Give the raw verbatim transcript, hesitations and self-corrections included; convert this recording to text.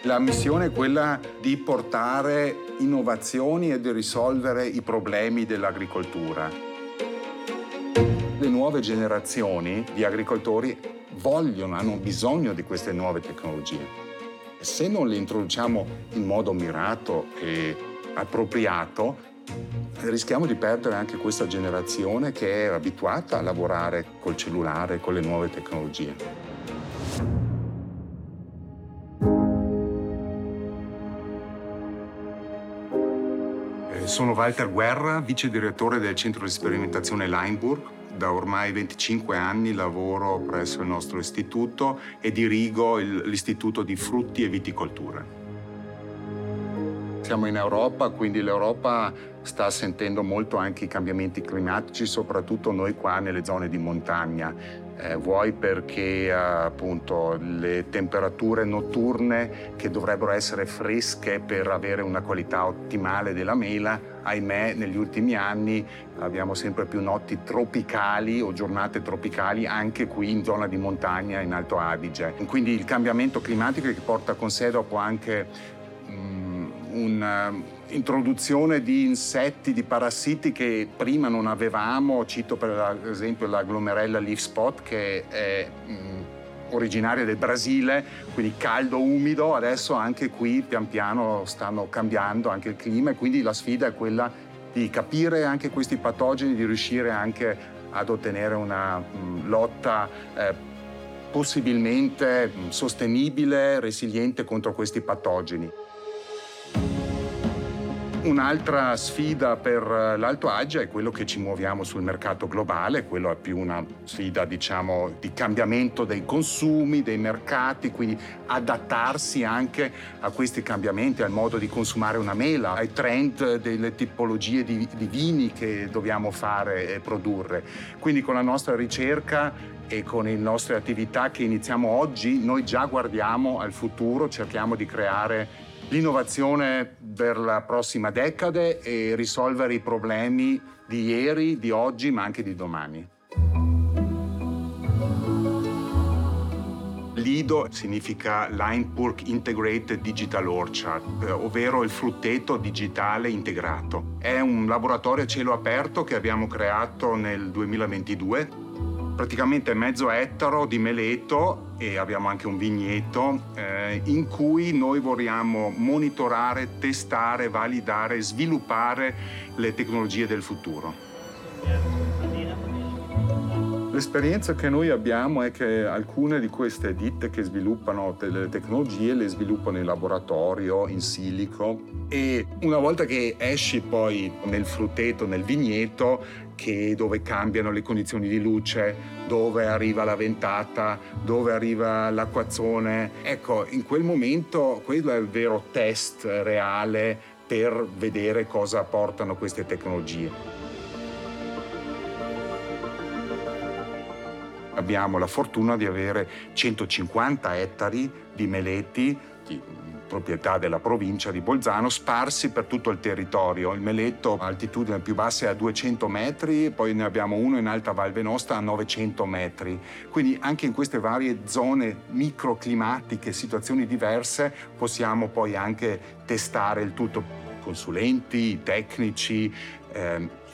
La missione è quella di portare innovazioni e di risolvere i problemi dell'agricoltura. Le nuove generazioni di agricoltori vogliono, hanno bisogno di queste nuove tecnologie. Se non le introduciamo in modo mirato e appropriato, rischiamo di perdere anche questa generazione che è abituata a lavorare col cellulare, con le nuove tecnologie. Sono Walter Guerra, vice direttore del centro di sperimentazione Lineburg. Da ormai venticinque anni lavoro presso il nostro istituto e dirigo il, l'istituto di frutti e viticoltura. Siamo in Europa, quindi l'Europa sta sentendo molto anche i cambiamenti climatici, soprattutto noi qua nelle zone di montagna. Eh, vuoi perché eh, appunto le temperature notturne che dovrebbero essere fresche per avere una qualità ottimale della mela, ahimè negli ultimi anni abbiamo sempre più notti tropicali o giornate tropicali anche qui in zona di montagna in Alto Adige. Quindi il cambiamento climatico che porta con sé dopo anche um, un introduzione di insetti, di parassiti che prima non avevamo. Cito per esempio la Glomerella leaf spot, che è mh, originaria del Brasile, quindi caldo, umido. Adesso anche qui pian piano stanno cambiando anche il clima e quindi la sfida è quella di capire anche questi patogeni, di riuscire anche ad ottenere una mh, lotta eh, possibilmente mh, sostenibile, resiliente contro questi patogeni. Un'altra sfida per l'Alto Adige è quello che ci muoviamo sul mercato globale, quello è più una sfida, diciamo, di cambiamento dei consumi, dei mercati, quindi adattarsi anche a questi cambiamenti, al modo di consumare una mela, ai trend delle tipologie di, di vini che dobbiamo fare e produrre. Quindi con la nostra ricerca e con le nostre attività che iniziamo oggi, noi già guardiamo al futuro, cerchiamo di creare l'innovazione per la prossima decade e risolvere i problemi di ieri, di oggi, ma anche di domani. Lido significa Lineburg Integrated Digital Orchard, ovvero il frutteto digitale integrato. È un laboratorio a cielo aperto che abbiamo creato nel duemilaventidue. Praticamente mezzo ettaro di meleto e abbiamo anche un vigneto eh, in cui noi vogliamo monitorare, testare, validare, sviluppare le tecnologie del futuro. L'esperienza che noi abbiamo è che alcune di queste ditte che sviluppano delle tecnologie le sviluppano in laboratorio, in silico, e una volta che esci poi nel frutteto, nel vigneto, che dove cambiano le condizioni di luce, dove arriva la ventata, dove arriva l'acquazzone, ecco, in quel momento quello è il vero test reale per vedere cosa portano queste tecnologie. Abbiamo la fortuna di avere centocinquanta ettari di meleti, di proprietà della provincia di Bolzano, sparsi per tutto il territorio. Il meletto a altitudine più bassa è a duecento metri, poi ne abbiamo uno in Alta Val Venosta a novecento metri. Quindi anche in queste varie zone microclimatiche, situazioni diverse, possiamo poi anche testare il tutto. Consulenti, tecnici, eh,